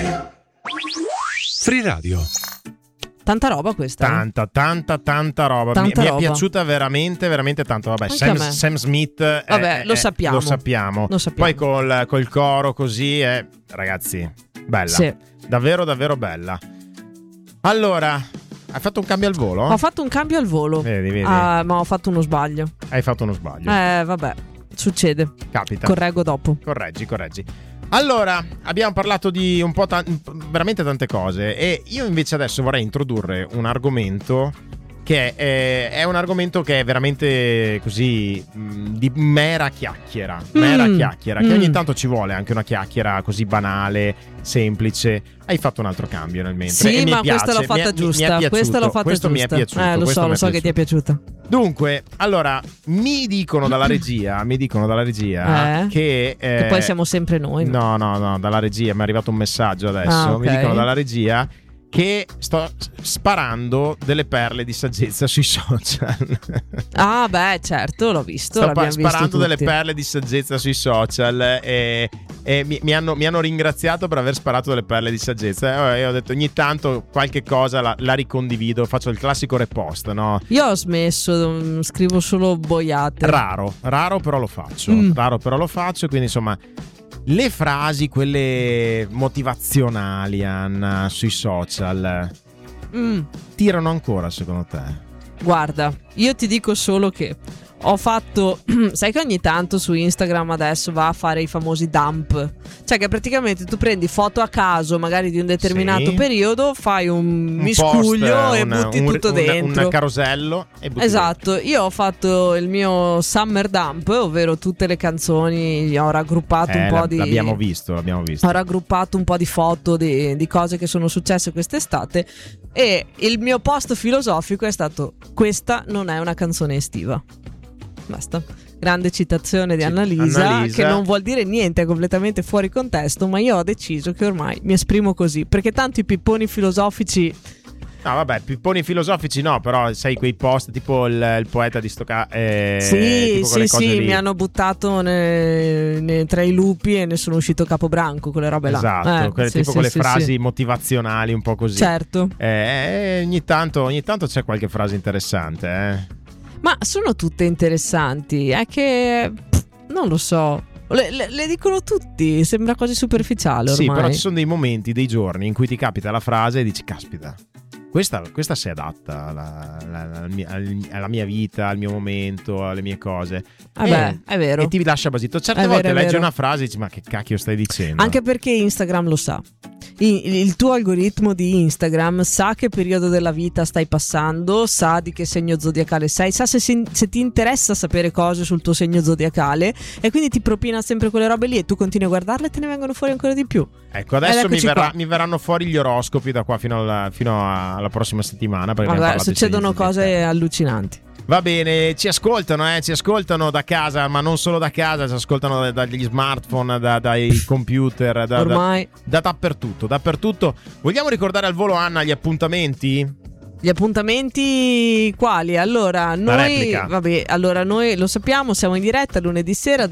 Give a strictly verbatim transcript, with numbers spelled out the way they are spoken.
Free Radio. Tanta roba questa. Tanta, tanta, tanta roba. Tanta mi, roba. mi è piaciuta veramente, veramente tanto. Vabbè, Anche Sam, a me. Sam Smith. È, Vabbè, lo è- sappiamo. Lo sappiamo. Lo sappiamo. Poi col, col coro così è, ragazzi, bella. Sì. Davvero, davvero bella. Allora, hai fatto un cambio al volo? Ho fatto un cambio al volo. Vedi, vedi. Ah, ma ho fatto uno sbaglio. Hai fatto uno sbaglio. Eh, vabbè, succede. Capita. Correggo dopo. Correggi, correggi. Allora, abbiamo parlato di un po' ta- veramente tante cose e io invece adesso vorrei introdurre un argomento che è, è un argomento che è veramente così mh, di mera chiacchiera, mera Mm. chiacchiera, che Mm. ogni tanto ci vuole anche una chiacchiera così banale, semplice. Hai fatto un altro cambio nel mentre Sì, e mi ma piace, questa l'ho mi è- fatta mi- mi è giusta. piaciuto, Questa l'ho fatta questo giusta. mi è piaciuto, Eh, lo questo so, mi lo è so che ti è piaciuta. Dunque, allora, mi dicono dalla regia, mi dicono dalla regia Eh? che... eh, Che poi siamo sempre noi. No, no, no, dalla regia mi è arrivato un messaggio adesso. Ah, ok. Mi dicono dalla regia che sto sparando delle perle di saggezza sui social. Ah, beh, certo, l'ho visto. Sto pa- l'abbiamo visto sparando delle tutti. perle di saggezza sui social e, e mi, mi hanno, mi hanno ringraziato per aver sparato delle perle di saggezza. E io ho detto ogni tanto qualche cosa la, la ricondivido, faccio il classico repost, no? Io ho smesso, mm, scrivo solo boiate. Raro, raro però lo faccio. Mm. Raro però lo faccio, quindi insomma le frasi, quelle motivazionali, Anna, sui social, Mm, tirano ancora secondo te? guarda, io ti dico solo che ho fatto, sai che ogni tanto su Instagram adesso va a fare i famosi dump, cioè che praticamente tu prendi foto a caso magari di un determinato Sì. periodo, fai un, Un miscuglio post, e un- butti un- tutto un- dentro. Un carosello e butti Esatto, io ho fatto il mio summer dump, ovvero tutte le canzoni, ho raggruppato dentro. un Eh, po' la- di L'abbiamo visto, l'abbiamo visto. ho raggruppato un po' di foto di, di cose che sono successe quest'estate e il mio post filosofico è stato: questa non è una canzone estiva. Basta. Grande citazione di Ci- Annalisa, Annalisa. che non vuol dire niente, è completamente fuori contesto, ma io ho deciso che ormai mi esprimo così, perché tanto i pipponi filosofici. No, vabbè, pipponi filosofici no, però sai quei post tipo il, il poeta di Stocca eh, Sì, tipo quelle sì, cose sì, lì. mi hanno buttato ne- ne- tra i lupi e ne sono uscito capobranco, quelle robe là. Esatto, Eh, quelle- sì, tipo sì, quelle sì, frasi sì. motivazionali un po' così. Certo. Eh, ogni tanto, ogni tanto c'è qualche frase interessante, eh. Ma sono tutte interessanti, è che pff, non lo so. Le, le- le dicono tutti, sembra quasi superficiale ormai. Sì, però ci sono dei momenti, dei giorni in cui ti capita la frase e dici caspita, questa, questa si è adatta alla, alla- alla mia, alla mia vita, al mio momento, alle mie cose. Vabbè, E- è vero. E ti lascia basito. Certe È volte vero, è leggi vero. una frase e dici ma che cacchio stai dicendo? Anche perché Instagram lo sa. I- Il tuo algoritmo di Instagram sa che periodo della vita stai passando, sa di che segno zodiacale sei, sa se, si- se ti interessa sapere cose sul tuo segno zodiacale e quindi ti propina sempre quelle robe lì e tu continui a guardarle e te ne vengono fuori ancora di più. Ecco, adesso Ed mi, eccoci verrà- qua. mi verranno fuori gli oroscopi da qua fino alla, fino alla prossima settimana. Perché Ma abbiamo guarda, parlato di succedono segni cose zodiacali. allucinanti. Va bene, ci ascoltano, eh, ci ascoltano da casa, ma non solo da casa, ci ascoltano da- dagli smartphone, da- dai computer, da, da, Ormai da dappertutto, dappertutto. Vogliamo ricordare al volo, Anna, gli appuntamenti? gli appuntamenti quali? Allora, noi replica. vabbè, allora noi lo sappiamo, siamo in diretta lunedì sera